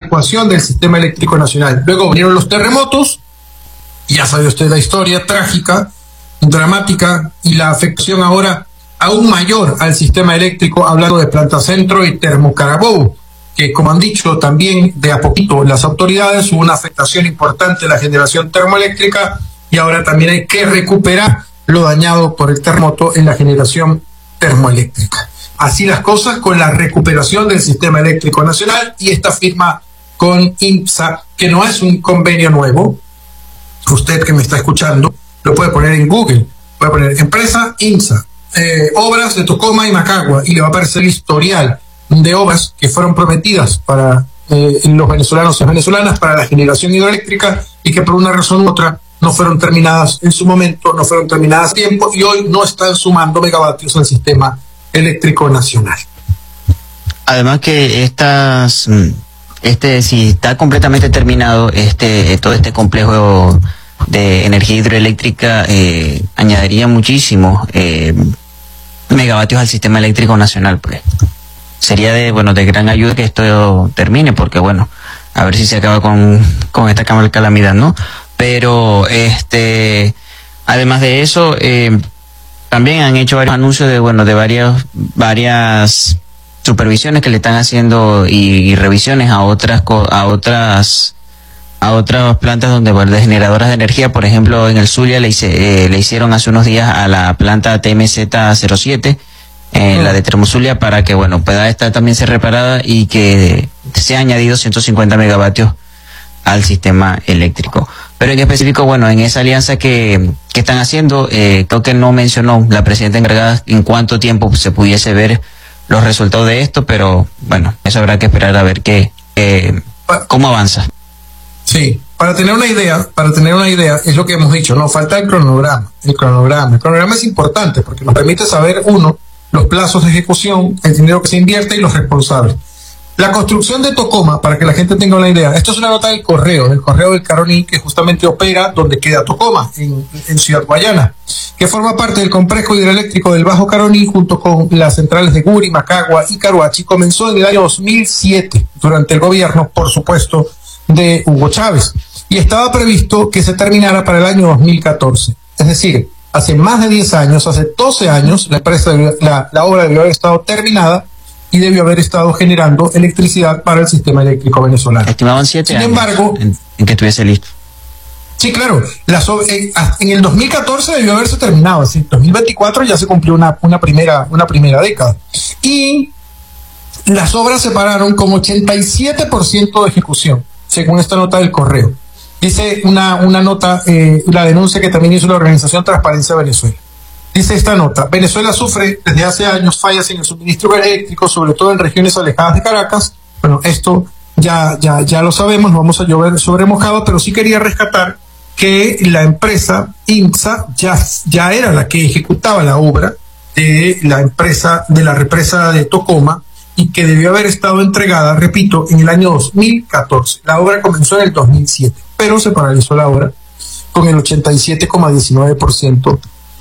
adecuación del sistema eléctrico nacional. Luego vinieron los terremotos, y ya sabe usted la historia trágica, dramática, y la afección ahora aún mayor al sistema eléctrico, hablando de Planta Centro y Termocarabobo, que como han dicho también de a poquito las autoridades, hubo una afectación importante en la generación termoeléctrica, y ahora también hay que recuperar lo dañado por el terremoto en la generación termoeléctrica. Así las cosas con la recuperación del sistema eléctrico nacional y esta firma con INPSA, que no es un convenio nuevo. Usted que me está escuchando lo puede poner en Google, puede poner empresa INPSA, obras de Tocoma y Macagua, y le va a aparecer el historial de obras que fueron prometidas para los venezolanos y venezolanas para la generación hidroeléctrica y que por una razón u otra no fueron terminadas en su momento, no fueron terminadas a tiempo y hoy no están sumando megavatios al sistema eléctrico nacional. Además que si está completamente terminado todo este complejo de energía hidroeléctrica, añadiría muchísimo megavatios al sistema eléctrico nacional, pues. Sería de gran ayuda que esto termine, porque a ver si se acaba con esta calamidad, ¿no? Pero además de eso, también han hecho varios anuncios de varias supervisiones que le están haciendo y revisiones a otras plantas de generadoras de energía. Por ejemplo, en el Zulia le hicieron hace unos días a la planta TMZ-07, la de Termozulia, para que pueda estar también ser reparada y que se ha añadido 150 megavatios al sistema eléctrico. Pero en específico, en esa alianza que están haciendo, creo que no mencionó la presidenta encargada en cuánto tiempo se pudiese ver los resultados de esto, pero eso habrá que esperar a ver cómo avanza. Sí, para tener una idea, es lo que hemos dicho, no falta el cronograma. El cronograma es importante porque nos permite saber, los plazos de ejecución, el dinero que se invierte y los responsables. La construcción de Tocoma, para que la gente tenga una idea, esto es una nota del correo del Caroní, que justamente opera donde queda Tocoma, en Ciudad Guayana, que forma parte del complejo hidroeléctrico del Bajo Caroní, junto con las centrales de Guri, Macagua y Caruachi. Comenzó en el año 2007, durante el gobierno, por supuesto, de Hugo Chávez, y estaba previsto que se terminara para el año 2014. Es decir, hace más de 10 años, hace 12 años, la obra debió haber estado terminada y debió haber estado generando electricidad para el sistema eléctrico venezolano. Estimaban 7 años. Sin embargo, en que estuviese listo. Sí, claro. En el 2014 debió haberse terminado. En 2024 ya se cumplió una primera década. Y las obras se pararon con 87% de ejecución, según esta nota del correo. Dice una nota, la denuncia que también hizo la organización Transparencia Venezuela. Dice esta nota: Venezuela sufre desde hace años fallas en el suministro eléctrico, sobre todo en regiones alejadas de Caracas. Esto ya lo sabemos, no vamos a llover sobre mojado, pero sí quería rescatar que la empresa INPSA ya era la que ejecutaba la obra de la represa de Tocoma y que debió haber estado entregada, repito, en el año 2014. La obra comenzó en el 2007, pero se paralizó la obra con el 87,19%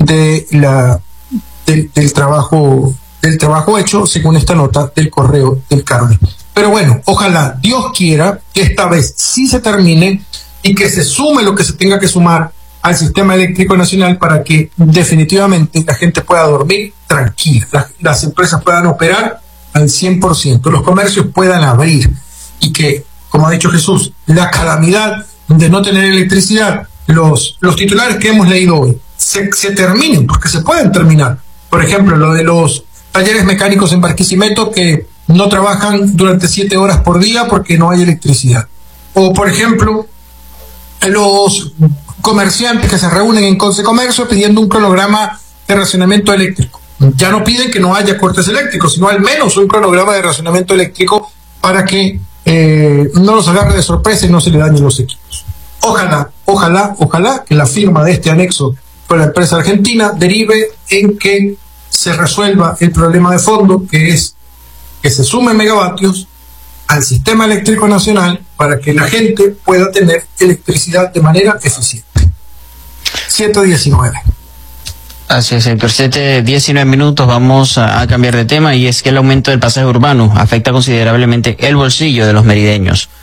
del trabajo hecho, según esta nota del correo del Carmen. Pero ojalá Dios quiera que esta vez sí se termine y que se sume lo que se tenga que sumar al sistema eléctrico nacional para que definitivamente la gente pueda dormir tranquila, las empresas puedan operar al 100%, los comercios puedan abrir y que, como ha dicho Jesús, la calamidad de no tener electricidad, los titulares que hemos leído hoy, se terminen, porque se pueden terminar. Por ejemplo, lo de los talleres mecánicos en Barquisimeto que no trabajan durante 7 horas por día porque no hay electricidad. O, por ejemplo, los comerciantes que se reúnen en Consecomercio pidiendo un cronograma de racionamiento eléctrico. Ya no piden que no haya cortes eléctricos, sino al menos un cronograma de racionamiento eléctrico para que no los agarre de sorpresa y no se le dañen los equipos. Ojalá que la firma de este anexo con la empresa argentina derive en que se resuelva el problema de fondo, que es que se sumen megavatios al sistema eléctrico nacional para que la gente pueda tener electricidad de manera eficiente. 7:19. Así es, Héctor. 7:19. Vamos a cambiar de tema, y es que el aumento del pasaje urbano afecta considerablemente el bolsillo de los merideños.